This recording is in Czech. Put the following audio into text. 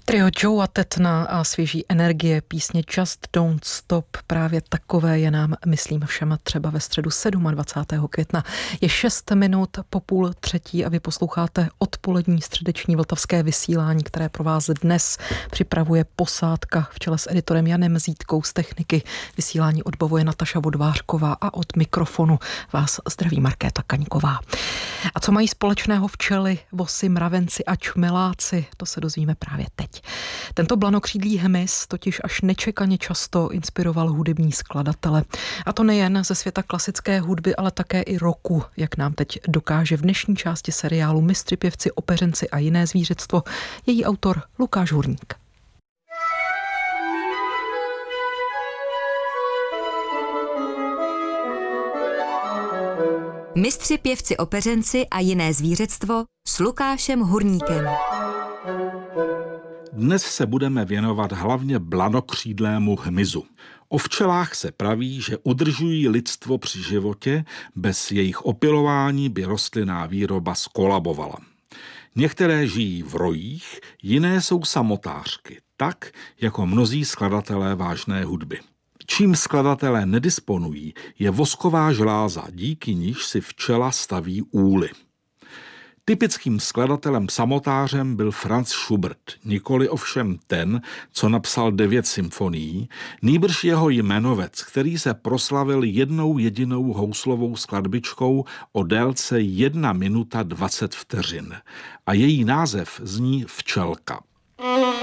Trio Joe a Tetna a svěží energie písně Just Don't Stop. Právě takové je nám, myslím, všem třeba ve středu 27. května. Je 6 minut po 2:30 a vy posloucháte odpolední středeční vltavské vysílání, které pro vás dnes připravuje posádka v čele s editorem Janem Zítkou, z techniky vysílání odbavuje Nataša Vodvářková a od mikrofonu vás zdraví Markéta Kaňková. A co mají společného včely, vosy, mravenci a čmeláci, to se dozvíme právě teď. Tento blanokřídlý hmyz totiž až nečekaně často inspiroval hudební skladatele. A to nejen ze světa klasické hudby, ale také i rocku, jak nám teď dokáže v dnešní části seriálu Mistři, pěvci, opeřenci a jiné zvířectvo její autor Lukáš Hurník. Mistři, pěvci, opeřenci a jiné zvířectvo s Lukášem Hurníkem. Dnes se budeme věnovat hlavně blanokřídlému hmyzu. O včelách se praví, že udržují lidstvo při životě, bez jejich opylování by rostlinná výroba skolabovala. Některé žijí v rojích, jiné jsou samotářky, tak jako mnozí skladatelé vážné hudby. Čím skladatelé nedisponují, je vosková žláza, díky níž si včela staví úly. Typickým skladatelem samotářem byl Franz Schubert, nikoli ovšem ten, co napsal 9 symfonií, nýbrž jeho jmenovec, který se proslavil jednou jedinou houslovou skladbičkou o délce 1 minuta 20 vteřin. A její název zní Včelka.